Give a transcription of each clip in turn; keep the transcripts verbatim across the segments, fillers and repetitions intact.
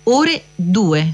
ore due.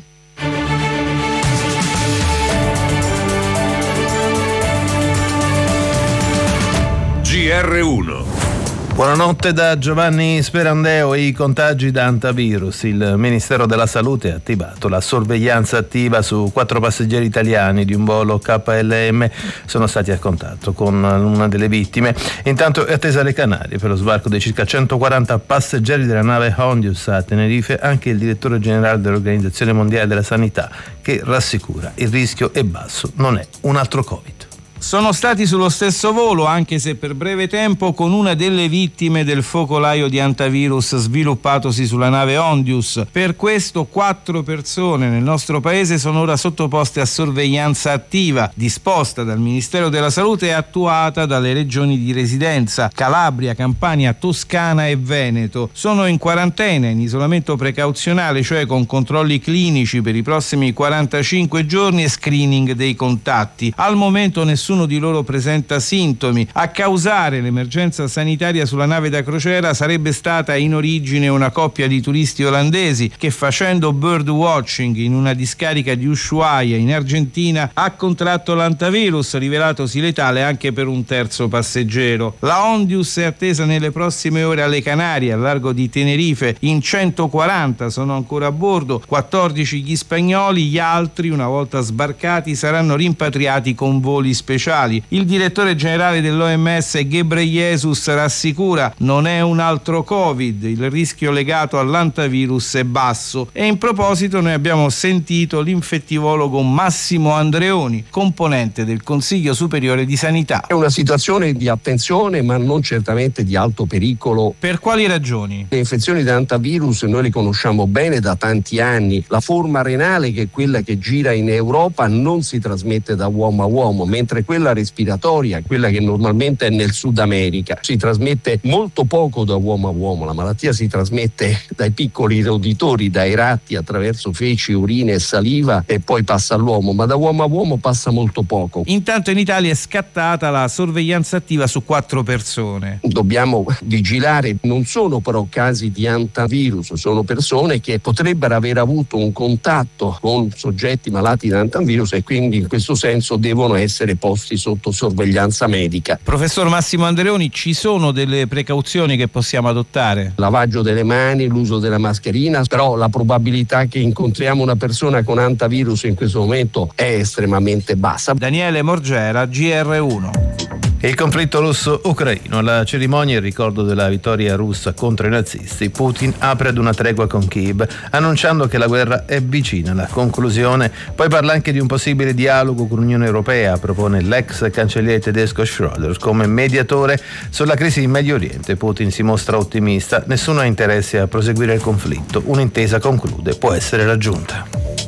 G R uno. Buonanotte da Giovanni Sperandeo. I contagi da antivirus. Il Ministero della Salute ha attivato la sorveglianza attiva su quattro passeggeri italiani di un volo K L M. Sono stati a contatto con una delle vittime. Intanto è attesa alle Canarie per lo sbarco dei circa centoquaranta passeggeri della nave Hondius a Tenerife anche il direttore generale dell'Organizzazione Mondiale della Sanità, che rassicura il rischio è basso, non è un altro Covid. Sono stati sullo stesso volo, anche se per breve tempo, con una delle vittime del focolaio di antivirus sviluppatosi sulla nave Hondius. Per questo quattro persone nel nostro paese sono ora sottoposte a sorveglianza attiva, disposta dal Ministero della Salute e attuata dalle regioni di residenza: Calabria, Campania, Toscana e Veneto. Sono in quarantena, in isolamento precauzionale, cioè con controlli clinici per i prossimi quarantacinque giorni e screening dei contatti. Al momento nessuno di loro presenta sintomi. A causare l'emergenza sanitaria sulla nave da crociera sarebbe stata in origine una coppia di turisti olandesi che, facendo bird watching in una discarica di Ushuaia in Argentina, ha contratto l'antivirus, rivelatosi letale anche per un terzo passeggero. La Hondius è attesa nelle prossime ore alle Canarie, al largo di Tenerife. In centoquaranta sono ancora a bordo, quattordici gli spagnoli, gli altri, una volta sbarcati, saranno rimpatriati con voli speciali. Il direttore generale dell'O M S Ghebreyesus rassicura: non è un altro Covid, il rischio legato all'antivirus è basso. E in proposito noi abbiamo sentito l'infettivologo Massimo Andreoni, componente del Consiglio Superiore di Sanità. È una situazione di attenzione, ma non certamente di alto pericolo. Per quali ragioni? Le infezioni da antivirus noi le conosciamo bene da tanti anni. La forma renale, che è quella che gira in Europa, non si trasmette da uomo a uomo, mentre quella respiratoria, quella che normalmente è nel Sud America, si trasmette molto poco da uomo a uomo. La malattia si trasmette dai piccoli roditori, dai ratti, attraverso feci, urine e saliva, e poi passa all'uomo, ma da uomo a uomo passa molto poco. Intanto in Italia è scattata la sorveglianza attiva su quattro persone. Dobbiamo vigilare, non sono però casi di antivirus, sono persone che potrebbero aver avuto un contatto con soggetti malati da antivirus e quindi in questo senso devono essere posti sotto sorveglianza medica. Professor Massimo Andreoni, ci sono delle precauzioni che possiamo adottare? Lavaggio delle mani, l'uso della mascherina, però la probabilità che incontriamo una persona con antivirus in questo momento è estremamente bassa. Daniele Morgera, G R uno. Il conflitto russo-ucraino, alla cerimonia in ricordo della vittoria russa contro i nazisti, Putin apre ad una tregua con Kiev, annunciando che la guerra è vicina alla conclusione. Poi parla anche di un possibile dialogo con l'Unione Europea, propone l'ex cancelliere tedesco Schröder come mediatore sulla crisi in Medio Oriente. Putin si mostra ottimista, nessuno ha interesse a proseguire il conflitto, un'intesa, conclude, può essere raggiunta.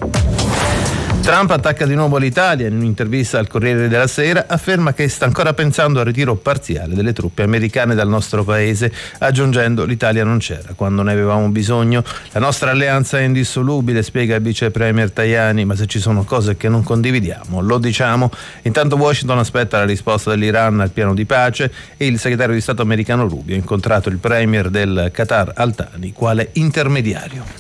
Trump attacca di nuovo l'Italia. In un'intervista al Corriere della Sera afferma che sta ancora pensando al ritiro parziale delle truppe americane dal nostro paese, aggiungendo: l'Italia non c'era quando ne avevamo bisogno, la nostra alleanza è indissolubile, spiega il vice premier Tajani, ma se ci sono cose che non condividiamo lo diciamo. Intanto Washington aspetta la risposta dell'Iran al piano di pace e il segretario di Stato americano Rubio ha incontrato il premier del Qatar Al-Thani quale intermediario.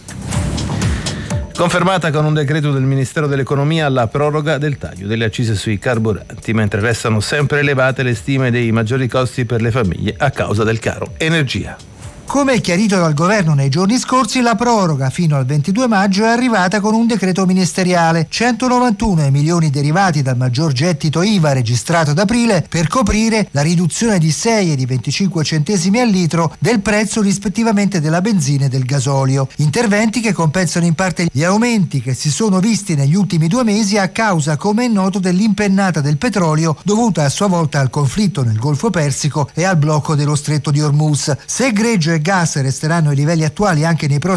Confermata con un decreto del Ministero dell'Economia la proroga del taglio delle accise sui carburanti, mentre restano sempre elevate le stime dei maggiori costi per le famiglie a causa del caro energia. Come chiarito dal governo nei giorni scorsi, la proroga fino al ventidue maggio è arrivata con un decreto ministeriale. centonovantuno i milioni derivati dal maggior gettito I V A registrato ad aprile per coprire la riduzione di sei e di venticinque centesimi al litro del prezzo rispettivamente della benzina e del gasolio. Interventi che compensano in parte gli aumenti che si sono visti negli ultimi due mesi a causa, come è noto, dell'impennata del petrolio dovuta a sua volta al conflitto nel Golfo Persico e al blocco dello Stretto di Hormuz. Se greggio e gas resteranno ai livelli attuali anche nei prossimi